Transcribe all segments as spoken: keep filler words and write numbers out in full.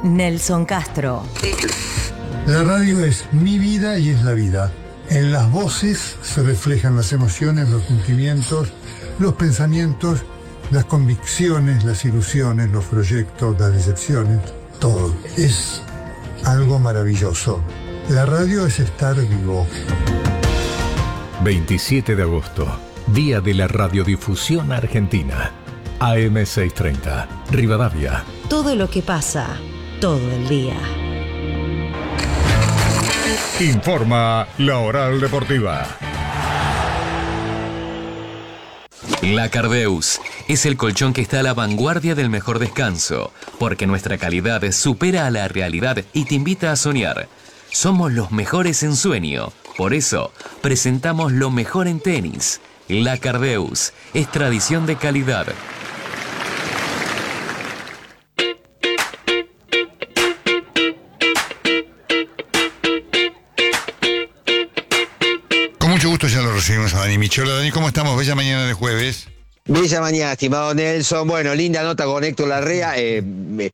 Nelson Castro. La radio es mi vida y es la vida. En las voces se reflejan las emociones, los sentimientos, los pensamientos, las convicciones, las ilusiones, los proyectos, las decepciones, todo. Es algo maravilloso. La radio es estar vivo. veintisiete de agosto, Día de la Radiodifusión Argentina. A M seiscientos treinta, Rivadavia. Todo lo que pasa, todo el día. Informa La Oral Deportiva. La Cardeus es el colchón que está a la vanguardia del mejor descanso, porque nuestra calidad supera a la realidad y te invita a soñar. Somos los mejores en sueño, por eso presentamos lo mejor en tenis. La Cardeus es tradición de calidad. Mucho gusto, ya lo recibimos a Dani Michola. Dani, ¿cómo estamos? Bella mañana de jueves. Bella mañana, estimado Nelson. Bueno, linda nota con Héctor Larrea, eh,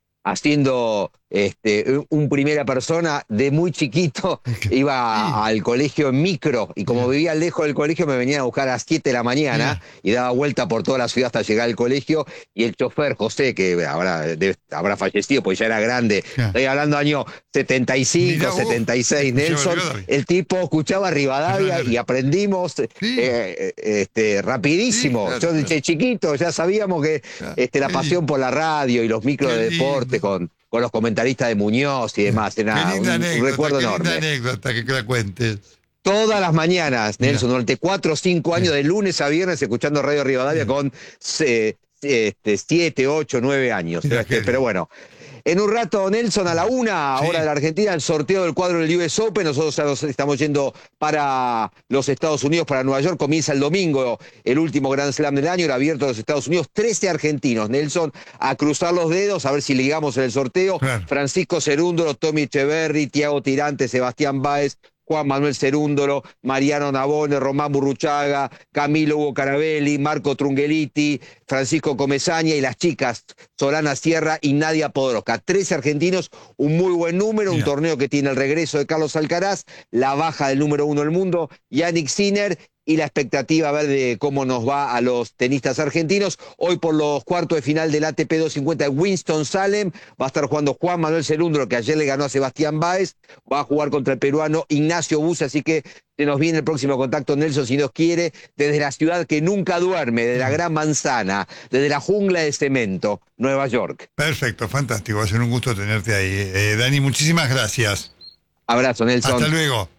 haciendo este, un primera persona. De muy chiquito iba al colegio en micro, y como vivía lejos del colegio me venían a buscar a las siete de la mañana y daba vuelta por toda la ciudad hasta llegar al colegio, y el chofer José, que habrá, debe, habrá fallecido porque ya era grande, estoy hablando año setenta y cinco, setenta y seis, Nelson, el tipo escuchaba Rivadavia y aprendimos sí. eh, este, rapidísimo. Sí, claro, Yo desde claro. chiquito ya sabíamos que este, la pasión por la radio y los micros de deporte con, con los comentaristas de Muñoz y demás, era un, un recuerdo qué enorme. Linda anécdota que la cuentes. Todas las mañanas, Nelson, durante cuatro o cinco años, de lunes a viernes, escuchando Radio Rivadavia sí. con eh, este, siete, ocho, nueve años. Mira, este, pero bueno, en un rato, Nelson, a la una, sí. hora de la Argentina, el sorteo del cuadro del U S Open. Nosotros ya nos estamos yendo para los Estados Unidos, para Nueva York. Comienza el domingo el último Grand Slam del año, el abierto de los Estados Unidos. trece argentinos, Nelson, a cruzar los dedos, a ver si ligamos en el sorteo. Claro. Francisco Cerúndolo, Tommy Echeverry, Tiago Tirante, Sebastián Báez, Juan Manuel Cerúndolo, Mariano Navone, Román Burruchaga, Camilo Hugo Carabelli, Marco Trungeliti, Francisco Comesaña, y las chicas Solana Sierra y Nadia Podoroska. Trece argentinos, un muy buen número, Mira. un torneo que tiene el regreso de Carlos Alcaraz, la baja del número uno del mundo, Yannick Sinner, y la expectativa a ver de cómo nos va a los tenistas argentinos. Hoy por los cuartos de final del A T P doscientos cincuenta de Winston-Salem va a estar jugando Juan Manuel Cerúndolo, que ayer le ganó a Sebastián Báez, va a jugar contra el peruano Ignacio Buse, así que se nos viene el próximo contacto, Nelson, si Dios quiere, desde la ciudad que nunca duerme, desde la Gran Manzana, desde la jungla de cemento, Nueva York. Perfecto, fantástico, va a ser un gusto tenerte ahí. Eh, Dani, muchísimas gracias. Abrazo, Nelson. Hasta luego.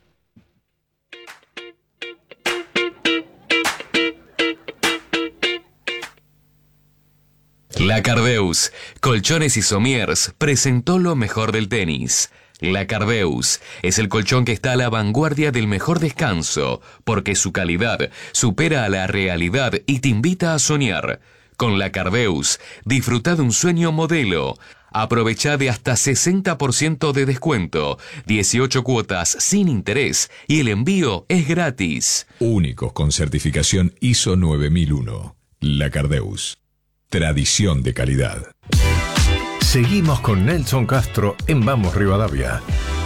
La Cardeus, Colchones y Somiers, presentó lo mejor del tenis. La Cardeus es el colchón que está a la vanguardia del mejor descanso, porque su calidad supera a la realidad y te invita a soñar. Con la Cardeus, disfruta de un sueño modelo. Aprovecha de hasta sesenta por ciento de descuento, dieciocho cuotas sin interés y el envío es gratis. Únicos con certificación I S O nueve mil uno. La Cardeus. Tradición de calidad. Seguimos con Nelson Castro en Vamos Rivadavia.